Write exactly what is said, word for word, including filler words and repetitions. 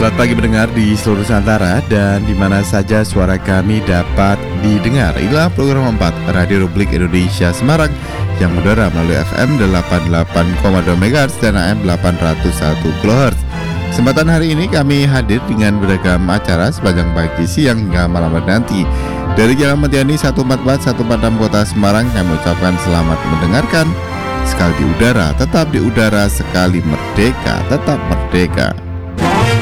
Selamat pagi mendengar di seluruh Nusantara dan di mana saja suara kami dapat didengar. Inilah program empat Radio Republik Indonesia Semarang yang mendara melalui F M delapan puluh delapan koma dua megahertz dan A M delapan ratus satu kilohertz. Kesempatan hari ini kami hadir dengan beragam acara sepanjang pagi, siang hingga malam hari nanti. Dari Jalan Mentiani seratus empat puluh empat seratus empat puluh enam Kota Semarang, kami ucapkan selamat mendengarkan. Sekali di udara, tetap di udara, sekali merdeka, tetap merdeka.